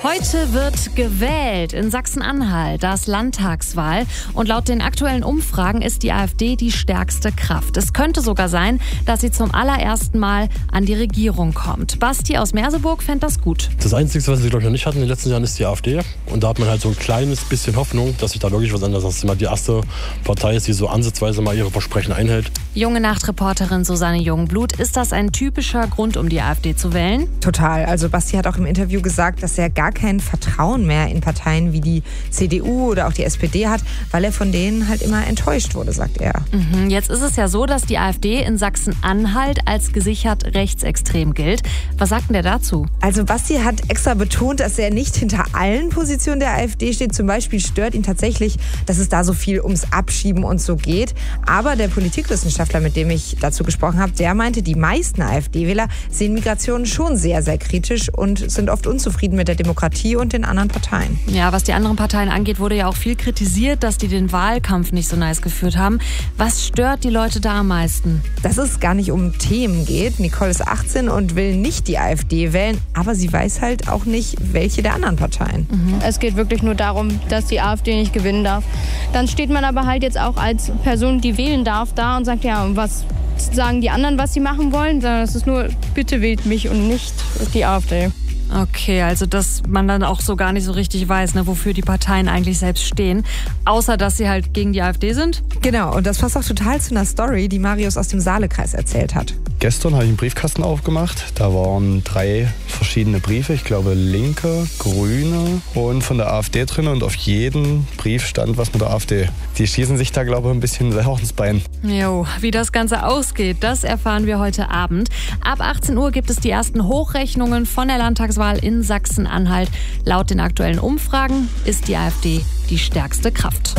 Heute wird gewählt in Sachsen-Anhalt, das Landtagswahl. Und laut den aktuellen Umfragen ist die AfD die stärkste Kraft. Es könnte sogar sein, dass sie zum allerersten Mal an die Regierung kommt. Basti aus Merseburg fände das gut. Das Einzige, was sie, glaube ich, noch nicht hatten in den letzten Jahren, ist die AfD. Und da hat man halt so ein kleines bisschen Hoffnung, dass sich da wirklich was ändert. Dass es mal die erste Partei ist, die so ansatzweise mal ihre Versprechen einhält. Junge Nachtreporterin Susanne Jungblut, ist das ein typischer Grund, um die AfD zu wählen? Total. Also Basti hat auch im Interview gesagt, dass er gar kein Vertrauen mehr in Parteien wie die CDU oder auch die SPD hat, weil er von denen halt immer enttäuscht wurde, sagt er. Jetzt ist es ja so, dass die AfD in Sachsen-Anhalt als gesichert rechtsextrem gilt. Was sagt denn der dazu? Also Basti hat extra betont, dass er nicht hinter allen Positionen der AfD steht. Zum Beispiel stört ihn tatsächlich, dass es da so viel ums Abschieben und so geht. Aber der Politikwissenschaftler, mit dem ich dazu gesprochen habe, der meinte, die meisten AfD-Wähler sehen Migration schon sehr, sehr kritisch und sind oft unzufrieden mit der Demokratie und den anderen Parteien. Ja, was die anderen Parteien angeht, wurde ja auch viel kritisiert, dass die den Wahlkampf nicht so nice geführt haben. Was stört die Leute da am meisten? Dass es gar nicht um Themen geht. Nicole ist 18 und will nicht die AfD wählen, aber sie weiß halt auch nicht, welche der anderen Parteien. Es geht wirklich nur darum, dass die AfD nicht gewinnen darf. Dann steht man aber halt jetzt auch als Person, die wählen darf, da und sagt, ja, was sagen die anderen, was sie machen wollen, sondern es ist nur, bitte wählt mich und nicht die AfD. Okay, also dass man dann auch so gar nicht so richtig weiß, ne, wofür die Parteien eigentlich selbst stehen, außer dass sie halt gegen die AfD sind. Genau, und das passt auch total zu einer Story, die Marius aus dem Saalekreis erzählt hat. Gestern habe ich einen Briefkasten aufgemacht. Da waren 3 verschiedene Briefe. Ich glaube Linke, Grüne und von der AfD drin. Und auf jedem Brief stand was mit der AfD. Die schießen sich da, glaube ich, ein bisschen selber ins Bein. Jo, wie das Ganze ausgeht, das erfahren wir heute Abend. Ab 18 Uhr gibt es die ersten Hochrechnungen von der Landtagswahl in Sachsen-Anhalt. Laut den aktuellen Umfragen ist die AfD die stärkste Kraft.